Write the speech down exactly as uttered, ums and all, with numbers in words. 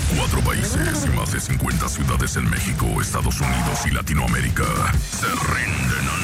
Cuatro países y más de cincuenta ciudades en México, Estados Unidos y Latinoamérica se rinden